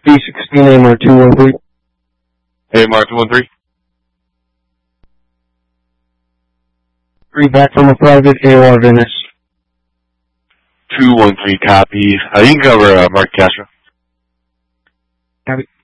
B16 AMR 213. AMR 213. 3 back from a private AOR Venice. 213 copy. You can cover Mark Castro. Copy.